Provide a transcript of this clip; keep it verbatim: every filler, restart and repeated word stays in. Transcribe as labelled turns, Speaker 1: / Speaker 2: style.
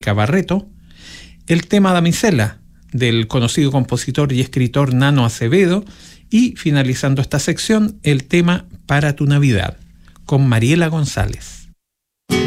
Speaker 1: Mónica Barreto, el tema Damisela, del conocido compositor y escritor Nano Acevedo, y finalizando esta sección, el tema Para tu Navidad, con Mariela González.